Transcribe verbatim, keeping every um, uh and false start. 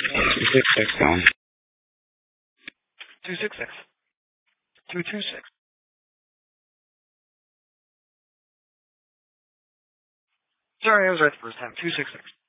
two six six down. Two six six. Two two six. Sorry, I was right the first time. Two six six.